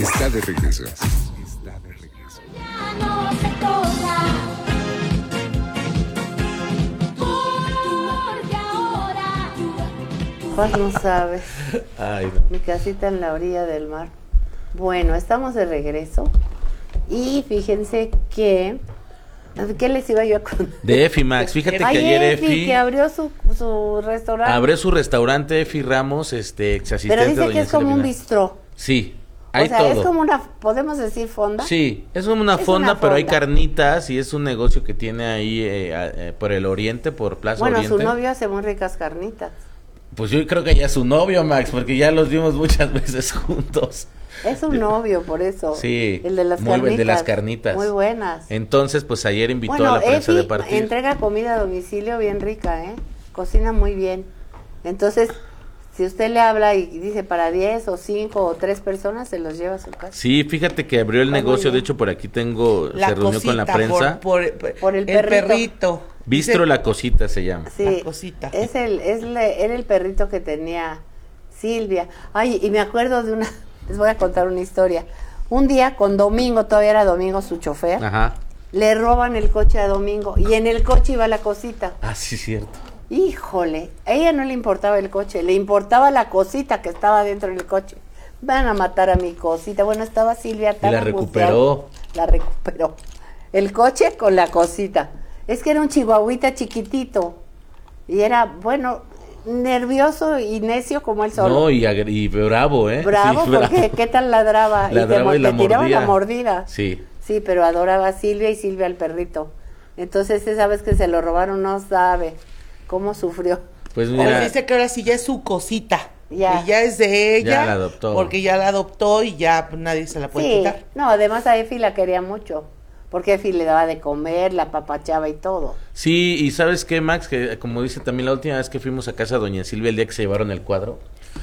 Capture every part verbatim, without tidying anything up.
está de regreso. Está de regreso. Ya no se toca. Porque ahora Pues no sabes. Ay, no. Mi casita en la orilla del mar. Bueno, estamos de regreso. Y fíjense que... ¿Qué les iba yo a contar? De Efi Max, fíjate que Ay, ayer Efi, Efi que abrió su, su restaurante. abrió su restaurante, Efi Ramos, este, ex asistente Pero dice de que Doña es como Silvia un Pinal. bistró. Sí, O hay sea, todo. es como una, podemos decir fonda. Sí, es como una Es fonda, una pero hay fonda. carnitas y es un negocio que tiene ahí eh, a- eh, por el oriente, por Plaza Bueno, Oriente. su novio hace muy ricas carnitas. Pues yo creo que ya es su novio, Max, porque ya los vimos muchas veces juntos. Es un novio, por eso. Sí, El de las muy buen- carnitas. de las carnitas. Muy buenas. Entonces, pues ayer invitó Bueno, a la prensa Efi de partir. entrega comida a domicilio bien rica, ¿eh? Cocina muy bien. Entonces, si usted le habla y dice para diez o cinco o tres personas, se los lleva a su casa. Sí, fíjate que abrió el Está muy negocio, de bien. hecho por aquí tengo, La se reunió con la cosita, prensa. Por, por- Por el el perrito. perrito. Bistro Dice- La Cosita se llama. Sí, La cosita. es el, es le- era el perrito que tenía Silvia. Ay, y me acuerdo de una, les voy a contar una historia. Un día con Domingo, todavía era Domingo su chofer, Ajá. le roban el coche a Domingo y en el coche iba la cosita. Ah, sí, cierto. Híjole, a ella no le importaba el coche, le importaba la cosita que estaba dentro del coche. Van a matar a mi cosita. Bueno, estaba Silvia tan Y la angustiada. recuperó. La recuperó. El coche con la cosita. Es que era un chihuahuita chiquitito. Y era, bueno, nervioso y necio como él solo. No, y, agre- y bravo, ¿eh? Bravo, Sí, porque bravo. qué tal ladraba. Ladraba y y te, la te tiraba mordía. la mordida. Sí. Sí, pero adoraba a Silvia y Silvia al perrito. Entonces, esa vez que se lo robaron, no sabe cómo sufrió. Pues Pues mira, dice que ahora sí ya es su cosita. Ya. Y ya es de ella. Ya la adoptó. Porque ya la adoptó y ya nadie se la puede Sí, quitar. no, además a Efi la quería mucho. Porque Efi le daba de comer, la papachaba y todo. sí, y ¿sabes qué, Max? Que como dice también la última vez que fuimos a casa de Doña Silvia, el día que se llevaron el cuadro,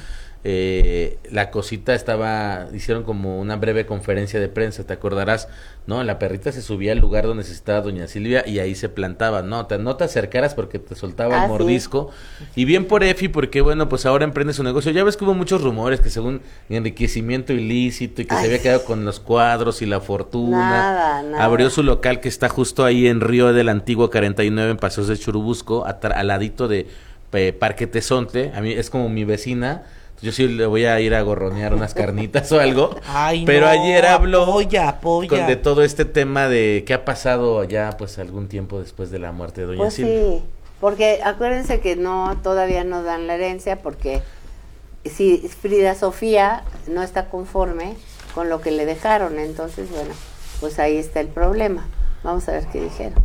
eh, la cosita estaba, hicieron como una breve conferencia de prensa, te acordarás, ¿no? La perrita se subía al lugar donde se estaba Doña Silvia y ahí se plantaba, no te, no te acercaras porque te soltaba Ah, el sí. mordisco, y bien por Efi, porque bueno, pues ahora emprende su negocio, ya ves que hubo muchos rumores que según enriquecimiento ilícito y que Ay. se había quedado con los cuadros y la fortuna, Nada, nada. abrió su local que está justo ahí en Río del Antiguo cuarenta y nueve en Paseos de Churubusco, atra- al ladito de eh, Parque Tezontle, a mí es como mi vecina. Yo sí le voy a ir a gorronear unas carnitas o algo. Ay, pero no, ayer habló apoya, apoya. con de todo este tema de qué ha pasado ya pues algún tiempo después de la muerte de Doña Pues Silvia. sí, porque acuérdense que no, todavía no dan la herencia porque si Frida Sofía no está conforme con lo que le dejaron, entonces bueno, pues ahí está el problema. Vamos a ver qué dijeron.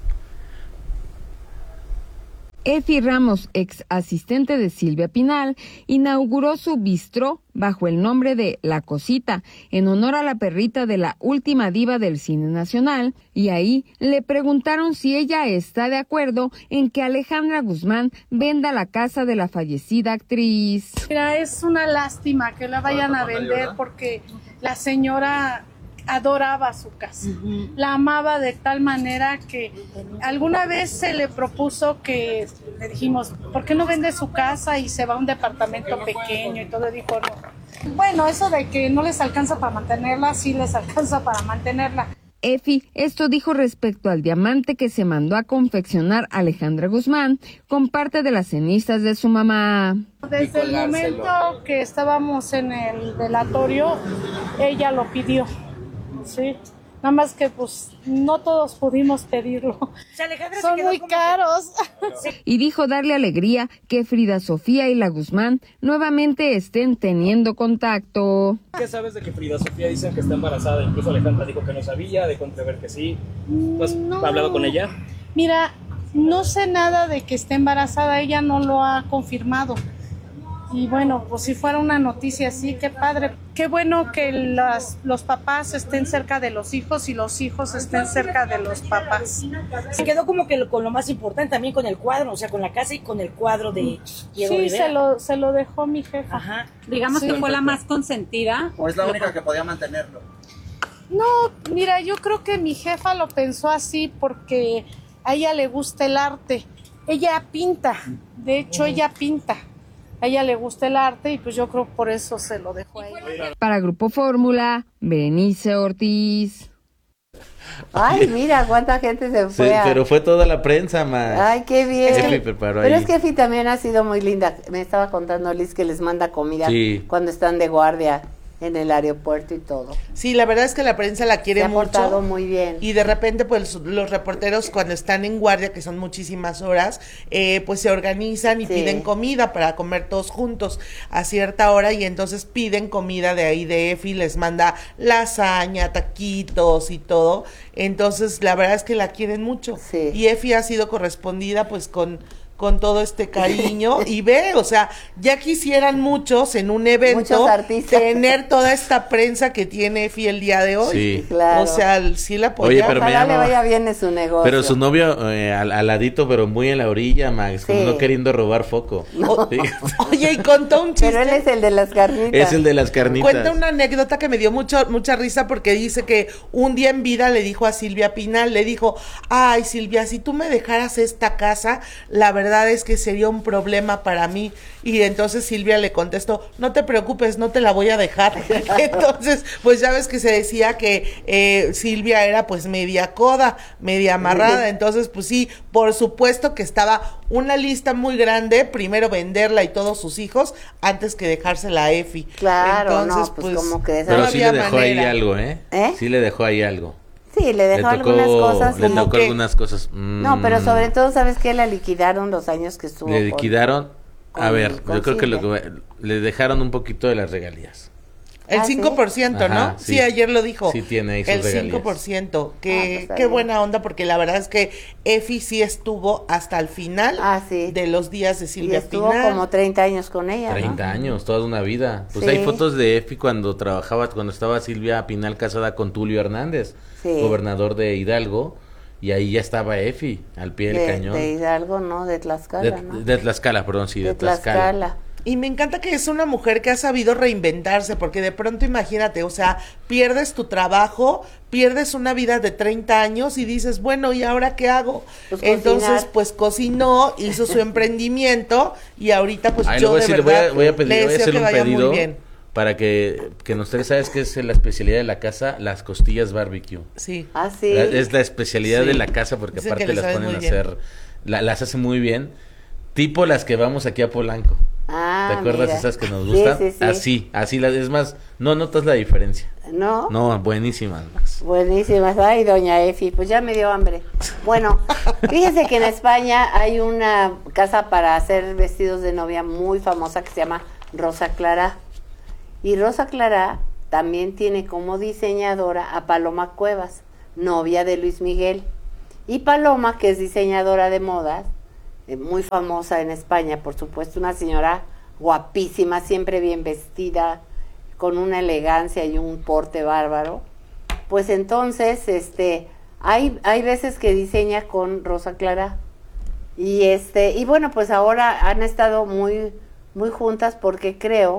Efi Ramos, ex asistente de Silvia Pinal, inauguró su bistró bajo el nombre de La Cosita, en honor a la perrita de la última diva del cine nacional, y ahí le preguntaron si ella está de acuerdo en que Alejandra Guzmán venda la casa de la fallecida actriz. Mira, es una lástima que la vayan a vender porque la señora adoraba su casa, la amaba de tal manera que alguna vez se le propuso que le dijimos, ¿por qué no vende su casa y se va a un departamento pequeño? Y todo, dijo no. Bueno, eso de que no les alcanza para mantenerla, sí les alcanza para mantenerla. Efi esto dijo respecto al diamante que se mandó a confeccionar Alejandra Guzmán con parte de las cenizas de su mamá. Desde el momento que estábamos en el velatorio, ella lo pidió. Sí, nada más que pues no todos pudimos pedirlo. Son muy caros. Y dijo darle alegría que Frida Sofía y la Guzmán nuevamente estén teniendo contacto. ¿Qué sabes de que Frida Sofía dicen que está embarazada? Incluso Alejandra dijo que no sabía, de Contrever que sí. ¿Tú has No. hablado con ella? Mira, no sé nada de que esté embarazada, ella no lo ha confirmado. Y bueno, pues si fuera una noticia así, qué padre. Qué bueno que las, los papás estén cerca de los hijos y los hijos estén cerca de los papás. Se quedó como que lo- con lo más importante también con el cuadro, o sea, con la casa y con el cuadro de Diego Sí, Rivera. se lo, se lo dejó mi jefa. Ajá. Digamos Sí. que fue la más consentida. ¿O es la única que podía mantenerlo? No, mira, yo creo que mi jefa lo pensó así porque a ella le gusta el arte. Ella pinta, de hecho ella pinta. a ella le gusta el arte y pues yo creo por eso se lo dejó a ella. Para Grupo Fórmula, Berenice Ortiz. Ay, mira cuánta gente se fue. Sí, a... pero fue toda la prensa, Max. Ay, qué bien. Efi preparó Pero ahí. es que Efi también ha sido muy linda. Me estaba contando Liz que les manda comida Sí. cuando están de guardia en el aeropuerto y todo. Sí, la verdad es que la prensa la quiere Se ha mucho. portado muy bien. Y de repente, pues los reporteros cuando están en guardia, que son muchísimas horas, eh, pues se organizan y Sí. piden comida para comer todos juntos a cierta hora y entonces piden comida de ahí de Efi, les manda lasaña, taquitos y todo. Entonces, la verdad es que la quieren mucho. Sí. Y Efi ha sido correspondida pues con con todo este cariño y ve, o sea, ya quisieran muchos en un evento Muchos artistas. tener toda esta prensa que tiene Efi el día de hoy. Sí. Claro. O sea, sí la Oye, apoyaba. pero me Ojalá le llama- vaya bien en su negocio. Pero su novio eh, al, al ladito, pero muy en la orilla, Max, como Sí. no queriendo robar foco. O- Sí. Oye, y contó un chiste. Pero él es el de las carnitas. Es el de las carnitas. Cuenta una anécdota que me dio mucho, mucha risa porque dice que un día en vida le dijo a Silvia Pinal, le dijo, ay Silvia, si tú me dejaras esta casa, la verdad es que sería un problema para mí. Y entonces Silvia le contestó, no te preocupes, no te la voy a dejar. Entonces, pues ya ves que se decía que eh, Silvia era pues media coda, media amarrada. Entonces, pues sí, por supuesto que estaba una lista muy grande, primero venderla y todos sus hijos, antes que dejársela a Efi. Claro, Entonces, no, pues, como que esa- Pero no sí le había dejó ahí manera. algo, ¿eh? ¿Eh? Sí le dejó ahí algo. Sí, le dejó le tocó, algunas cosas. le como tocó que- algunas cosas. Mm, No, pero sobre todo, ¿sabes qué? La liquidaron los años que estuvo. Le con- liquidaron. A con- ver, con yo creo que, lo Silvia. que le dejaron un poquito de las regalías. El Ah, ¿sí? cinco por ciento, ¿no? Ajá, Sí. sí. ayer lo dijo. Sí tiene ahí sus El regalías. cinco por ciento. Ah, Que, pues está qué bien. buena onda, porque la verdad es que Efi sí estuvo hasta el final Ah, sí. de los días de Y Silvia estuvo Pinal. como treinta años con ella, ¿no? treinta años, toda una vida. Pues Sí. hay fotos de Efi cuando trabajaba, cuando estaba Silvia Pinal casada con Tulio Hernández, Sí. gobernador de Hidalgo, y ahí ya estaba Efi, al pie del De, cañón. de Hidalgo, ¿no? De Tlaxcala, de, ¿no? de Tlaxcala, perdón, sí, de, De Tlaxcala. Tlaxcala. Y me encanta que es una mujer que ha sabido reinventarse, porque de pronto imagínate, o sea, pierdes tu trabajo, pierdes una vida de treinta años y dices, bueno, ¿y ahora qué hago? Pues Entonces, cocinar. pues cocinó, hizo su emprendimiento y ahorita pues Ay, le yo voy a de decir, le voy verdad a, voy a pedir, le voy a deseo hacer que un vaya pedido muy bien. para que, que ustedes saben que es la especialidad de la casa, las costillas barbecue. Sí. Ah, sí. La- es la especialidad Sí. de la casa porque Dicen que aparte le las saben ponen a muy bien. hacer, la- las hace muy bien, tipo las que vamos aquí a Polanco. Ah, ¿Te acuerdas mira. esas que nos Sí, gustan? sí, sí. Así, así, las- es más, no notas la diferencia. ¿No? No, buenísimas, Max. Buenísimas. Ay, doña Efi, pues ya me dio hambre. Bueno, fíjese que en España hay una casa para hacer vestidos de novia muy famosa que se llama Rosa Clara. Y Rosa Clara también tiene como diseñadora a Paloma Cuevas, novia de Luis Miguel. Y Paloma, que es diseñadora de modas, eh, muy famosa en España, por supuesto, una señora guapísima, siempre bien vestida, con una elegancia y un porte bárbaro. Pues entonces, este, hay, hay veces que diseña con Rosa Clara. Y este, y bueno, pues ahora han estado muy, muy juntas porque creo,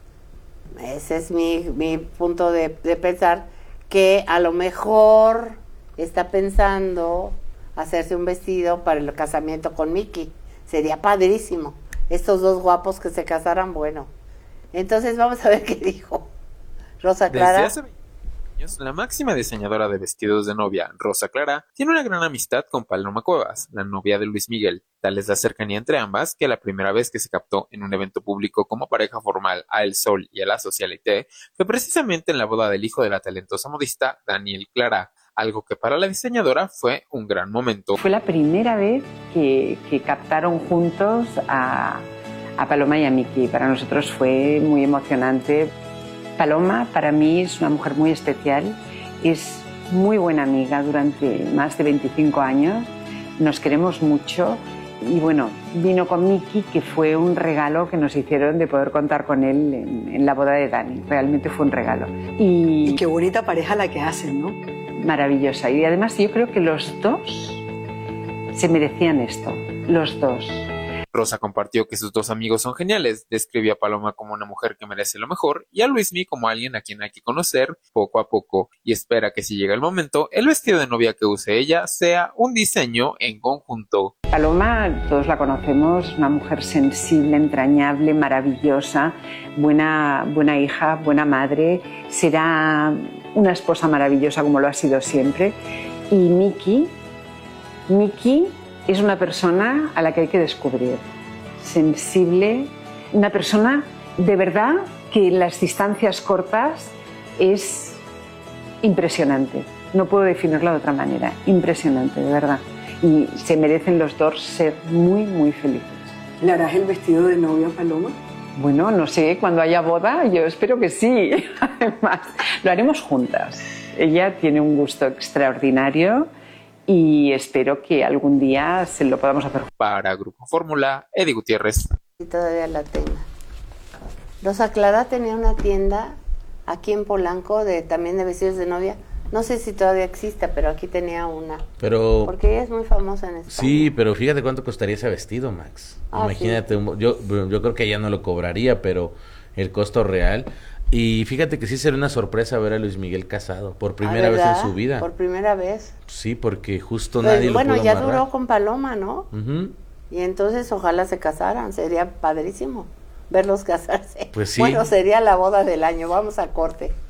ese es mi, mi punto de, de pensar, que a lo mejor está pensando hacerse un vestido para el casamiento con Miki. Sería padrísimo. Estos dos guapos que se casaran, bueno. Entonces vamos a ver qué dijo Rosa Clara. Desde hace veinte años, la máxima diseñadora de vestidos de novia, Rosa Clara, tiene una gran amistad con Paloma Cuevas, la novia de Luis Miguel. Tal es la cercanía entre ambas que la primera vez que se captó en un evento público como pareja formal a El Sol y a la Socialité fue precisamente en la boda del hijo de la talentosa modista Daniel Clara, algo que para la diseñadora fue un gran momento. Fue la primera vez que, que captaron juntos a, a Paloma y a Miki. Para nosotros fue muy emocionante. Paloma para mí es una mujer muy especial, es muy buena amiga durante más de veinticinco años, nos queremos mucho y bueno, vino con Miki, que fue un regalo que nos hicieron de poder contar con él en, en la boda de Dani, realmente fue un regalo. Y, y qué bonita pareja la que hacen, ¿no? Maravillosa, y además yo creo que los dos se merecían esto, los dos. Rosa compartió que sus dos amigos son geniales, describió a Paloma como una mujer que merece lo mejor y a Luismi como alguien a quien hay que conocer poco a poco, y espera que si llega el momento, el vestido de novia que use ella sea un diseño en conjunto. Paloma, todos la conocemos, una mujer sensible, entrañable, maravillosa, buena, buena hija, buena madre, será una esposa maravillosa como lo ha sido siempre. Y Miki, Miki es una persona a la que hay que descubrir, sensible, una persona de verdad que en las distancias cortas es impresionante, no puedo definirla de otra manera, impresionante, de verdad. Y se merecen los dos ser muy, muy felices. ¿Le harás el vestido de novia a Paloma? Bueno, no sé, cuando haya boda, yo espero que sí. Además, lo haremos juntas. Ella tiene un gusto extraordinario y espero que algún día se lo podamos hacer. Para Grupo Fórmula, Eddie Gutiérrez. Y todavía la tenga. Rosa Clara tenía una tienda aquí en Polanco de también de vestidos de novia. No sé si todavía existe, pero aquí tenía una. Pero porque ella es muy famosa en España. Sí, pero fíjate cuánto costaría ese vestido, Max. Ah, Imagínate, sí. un, yo yo creo que ella no lo cobraría, pero el costo real. Y fíjate que sí sería una sorpresa ver a Luis Miguel casado por primera ah, vez en su vida. Por primera vez. Sí, porque justo Pues, nadie bueno, lo pudo ya amarrar. duró con Paloma, ¿no? Uh-huh. Y entonces ojalá se casaran, sería padrísimo verlos casarse. Pues sí. Bueno, sería la boda del año, vamos a corte.